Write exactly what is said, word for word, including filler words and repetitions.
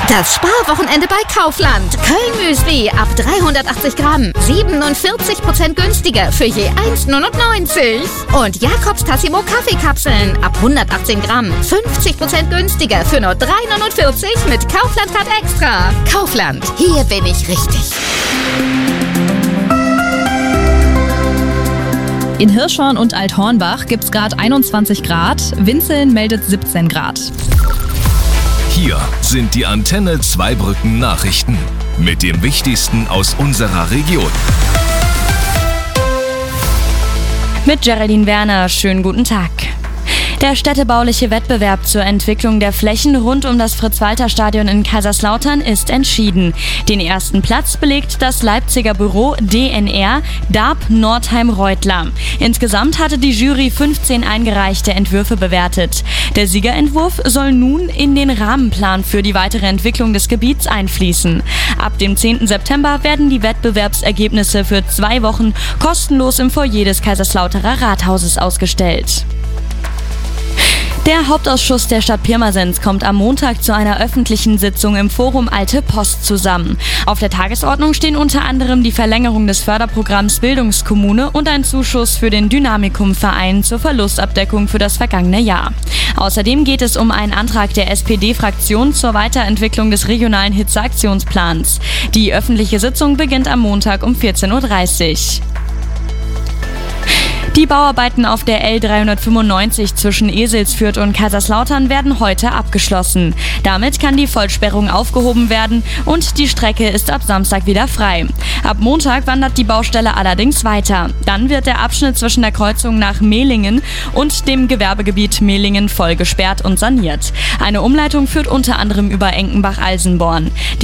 Das Sparwochenende bei Kaufland. Köln-Müsli ab dreihundertachtzig Gramm. siebenundvierzig Prozent günstiger für je eins neunundneunzig. Und Jakobs Tassimo Kaffeekapseln ab hundertachtzehn Gramm. fünfzig Prozent günstiger für nur drei neunundvierzig mit Kaufland Card Extra. Kaufland, hier bin ich richtig. In Hirschhorn und Althornbach gibt es gerade einundzwanzig Grad, Winzeln meldet siebzehn Grad. Hier sind die Antenne Zweibrücken Nachrichten mit dem Wichtigsten aus unserer Region. Mit Geraldine Werner, schönen guten Tag. Der städtebauliche Wettbewerb zur Entwicklung der Flächen rund um das Fritz-Walter-Stadion in Kaiserslautern ist entschieden. Den ersten Platz belegt das Leipziger Büro D N R Darb Nordheim-Reutler. Insgesamt hatte die Jury fünfzehn eingereichte Entwürfe bewertet. Der Siegerentwurf soll nun in den Rahmenplan für die weitere Entwicklung des Gebiets einfließen. Ab dem zehnten September werden die Wettbewerbsergebnisse für zwei Wochen kostenlos im Foyer des Kaiserslauterer Rathauses ausgestellt. Der Hauptausschuss der Stadt Pirmasens kommt am Montag zu einer öffentlichen Sitzung im Forum Alte Post zusammen. Auf der Tagesordnung stehen unter anderem die Verlängerung des Förderprogramms Bildungskommune und ein Zuschuss für den Dynamikum-Verein zur Verlustabdeckung für das vergangene Jahr. Außerdem geht es um einen Antrag der S P D-Fraktion zur Weiterentwicklung des regionalen Hitzeaktionsplans. Die öffentliche Sitzung beginnt am Montag um vierzehn Uhr dreißig. Die Bauarbeiten auf der L dreihundertfünfundneunzig zwischen Eselsfürth und Kaiserslautern werden heute abgeschlossen. Damit kann die Vollsperrung aufgehoben werden und die Strecke ist ab Samstag wieder frei. Ab Montag wandert die Baustelle allerdings weiter. Dann wird der Abschnitt zwischen der Kreuzung nach Mehlingen und dem Gewerbegebiet Mehlingen voll gesperrt und saniert. Eine Umleitung führt unter anderem über Enkenbach-Alsenborn.